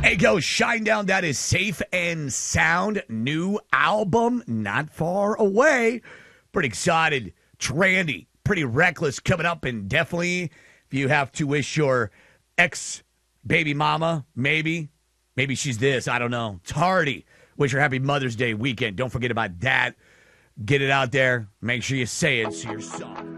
Hey, go Shine Down. That is Safe and Sound. New album, not far away. Pretty excited. Trendy, pretty reckless coming up. And definitely, if you have to wish your ex-baby mama, maybe she's this, I don't know. Tardy. Wish her happy Mother's Day weekend. Don't forget about that. Get it out there. Make sure you say it so your song.